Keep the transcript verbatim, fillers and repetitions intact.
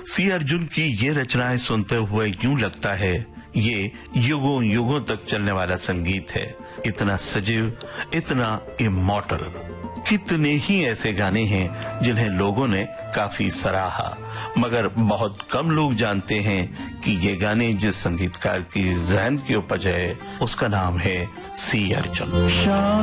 सी अर्जुन की ये रचनाएं सुनते हुए यूं लगता है ये युगों युगों तक चलने वाला संगीत है। इतना सजीव, इतना इमॉर्टल। कितने ही ऐसे गाने हैं जिन्हें लोगों ने काफी सराहा, मगर बहुत कम लोग जानते हैं कि ये गाने जिस संगीतकार की जहन की उपज है उसका नाम है सी अर्जुन।